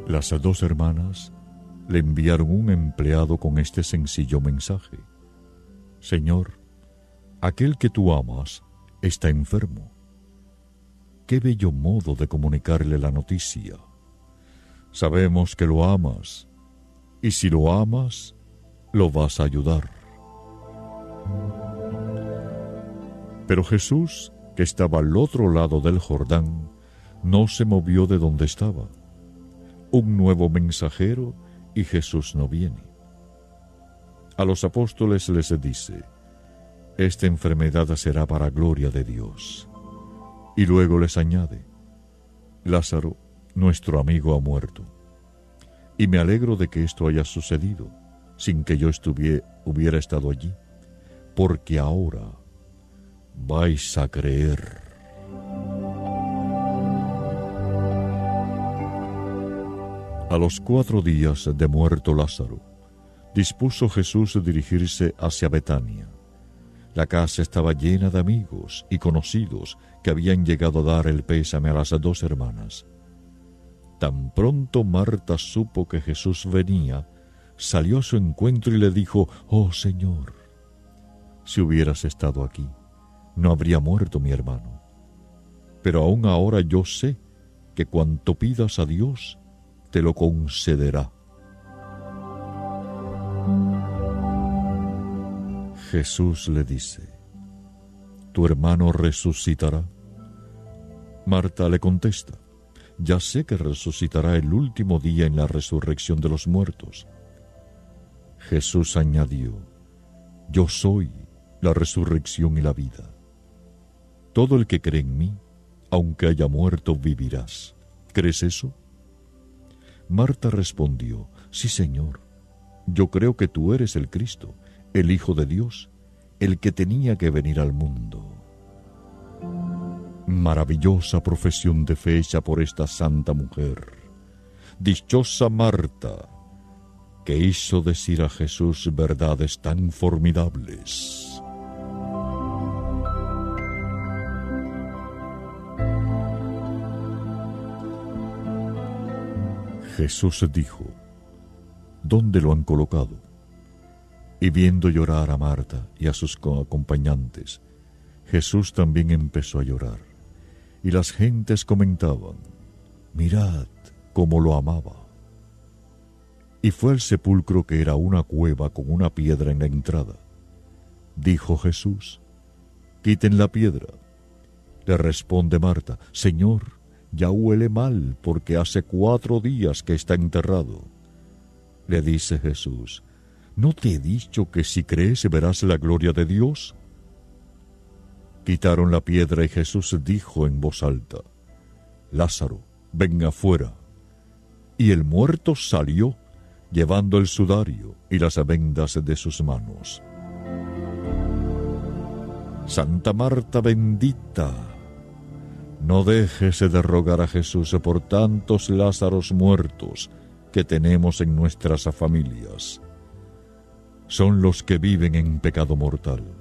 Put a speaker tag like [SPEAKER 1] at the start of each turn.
[SPEAKER 1] Las dos hermanas le enviaron un empleado con este sencillo mensaje: Señor, aquel que tú amas está enfermo. Qué bello modo de comunicarle la noticia. Sabemos que lo amas, y si lo amas, lo vas a ayudar. Pero Jesús, que estaba al otro lado del Jordán, no se movió de donde estaba. Un nuevo mensajero y Jesús no viene. A los apóstoles les dice: esta enfermedad será para gloria de Dios. Y luego les añade: Lázaro, nuestro amigo, ha muerto. Y me alegro de que esto haya sucedido sin que yo hubiera estado allí, porque ahora vais a creer. A los 4 días de muerto Lázaro, dispuso Jesús dirigirse hacia Betania. La casa estaba llena de amigos y conocidos que habían llegado a dar el pésame a las 2 hermanas. Tan pronto Marta supo que Jesús venía, salió a su encuentro y le dijo: «Oh Señor, si hubieras estado aquí, no habría muerto mi hermano. Pero aún ahora yo sé que cuanto pidas a Dios, te lo concederá». Jesús le dice: «¿Tu hermano resucitará?» Marta le contesta: «Ya sé que resucitará el último día en la resurrección de los muertos». Jesús añadió: «Yo soy la resurrección y la vida. Todo el que cree en mí, aunque haya muerto, vivirás. ¿Crees eso?» Marta respondió: «Sí, Señor, yo creo que tú eres el Cristo, el Hijo de Dios, el que tenía que venir al mundo». Maravillosa profesión de fe hecha por esta santa mujer. Dichosa Marta, que hizo decir a Jesús verdades tan formidables. Jesús dijo: «¿Dónde lo han colocado?» Y viendo llorar a Marta y a sus acompañantes, Jesús también empezó a llorar. Y las gentes comentaban: «Mirad cómo lo amaba». Y fue al sepulcro, que era una cueva con una piedra en la entrada. Dijo Jesús: «Quiten la piedra». Le responde Marta: «Señor, ya huele mal, porque hace 4 días que está enterrado». Le dice Jesús: «¿No te he dicho que si crees verás la gloria de Dios?». Quitaron la piedra y Jesús dijo en voz alta: «Lázaro, ven afuera». Y el muerto salió, llevando el sudario y las vendas de sus manos. Santa Marta bendita, no dejes de rogar a Jesús por tantos Lázaros muertos que tenemos en nuestras familias. Son los que viven en pecado mortal.